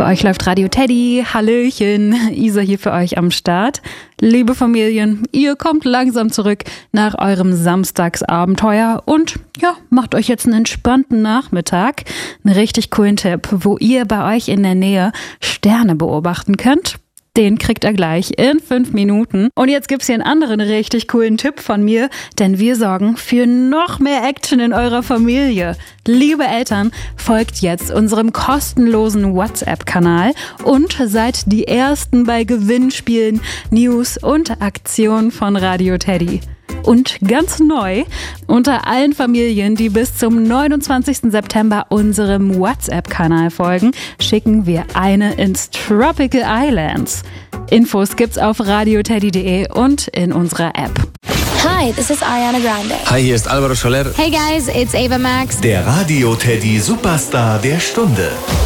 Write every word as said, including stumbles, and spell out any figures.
euch läuft Radio Teddy. Hallöchen, Isa hier für euch am Start. Liebe Familien, ihr kommt langsam zurück nach eurem Samstagsabenteuer und ja, macht euch jetzt einen entspannten Nachmittag. Einen richtig coolen Tipp, wo ihr bei euch in der Nähe Sterne beobachten könnt. Den kriegt ihr gleich in fünf Minuten. Und jetzt gibt's hier einen anderen richtig coolen Tipp von mir, denn wir sorgen für noch mehr Action in eurer Familie. Liebe Eltern, folgt jetzt unserem kostenlosen WhatsApp-Kanal und seid die Ersten bei Gewinnspielen, News und Aktionen von Radio Teddy. Und ganz neu, unter allen Familien, die bis zum neunundzwanzigsten September unserem WhatsApp-Kanal folgen, schicken wir eine ins Tropical Islands. Infos gibt's auf radioteddy punkt de und in unserer App. Hi, this is Ariana Grande. Hi, hier ist Alvaro Soler. Hey guys, it's Ava Max. Der Radio Teddy Superstar der Stunde.